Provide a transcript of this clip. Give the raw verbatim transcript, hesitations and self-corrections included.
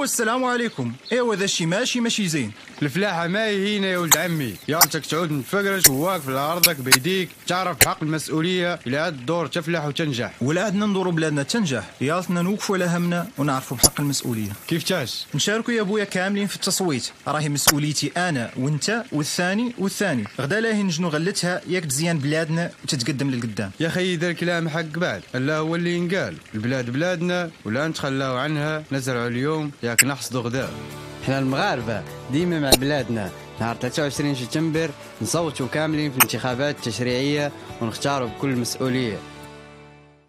السلام عليكم. ايوا ذا الشي ماشي ماشي زين. الفلاحه ما هي هنا يا ولد عمي، يارتك تعود متفقرش وواقف على ارضك بايديك، تعرف بحق المسؤوليه الى عاد الدور تفلح وتنجح. ولا عندنا ندوروا بلادنا تنجح، يالتنا نوقفوا على همنا ونعرفوا بحق المسؤوليه. كيف تاش؟ نشاركوا يا بويا كاملين في التصويت، راهي مسؤوليتي انا وانت والثاني والثاني. غدا لاهي نجنو غلتها ياك تزيان بلادنا وتتقدم للقدام. يا خيي ذا الكلام حق بعد، الله هو اللي ينقال، البلاد بلادنا ولا نتخلاو عنها، نزرعوا اليوم ياك نحصدوا غدا. احنا المغاربه ديما مع بلادنا. نهار ثلاثة وعشرين سبتمبر نصوتوا كاملين في الانتخابات التشريعيه ونختاروا بكل مسؤوليه.